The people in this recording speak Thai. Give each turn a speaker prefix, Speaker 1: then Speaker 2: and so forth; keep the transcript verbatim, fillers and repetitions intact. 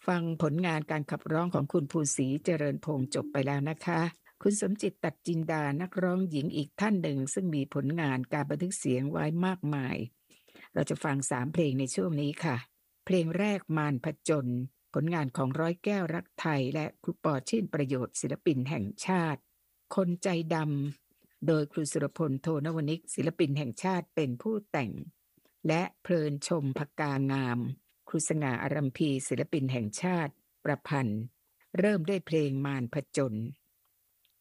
Speaker 1: ฟังผลงานการขับร้องของคุณภูศรีเจริญพงษ์จบไปแล้วนะคะคุณสมจิตตัดจินดานักร้องหญิงอีกท่านหนึ่งซึ่งมีผลงานการบันทึกเสียงไว้มากมายเราจะฟังสามเพลงในช่วงนี้ค่ะเพลงแรกมารผจญผลงานของร้อยแก้วรักไทยและครูปอชื่นประโยชน์ศิลปินแห่งชาติคนใจดำโดยครูสุรพลโทนวนิกศิลปินแห่งชาติเป็นผู้แต่งและเพลินชมพกางามครูสง่าอารัมพีศิลปินแห่งชาติประพันธ์เริ่มด้วยเพลงมารผจญ